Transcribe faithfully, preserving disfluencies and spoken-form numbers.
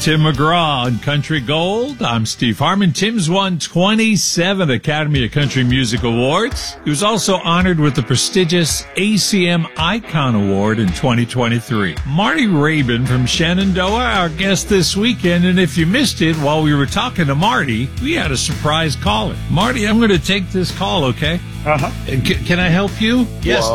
Tim McGraw on Country Gold. I'm Steve Harmon. Tim's won twenty-seven Academy of Country Music Awards. He was also honored with the prestigious A C M Icon Award in twenty twenty-three. Marty Rabin from Shenandoah, our guest this weekend. And if you missed it while we were talking to Marty, we had a surprise caller. Marty, I'm going to take this call, okay? Uh-huh. And c- can I help you? Yes.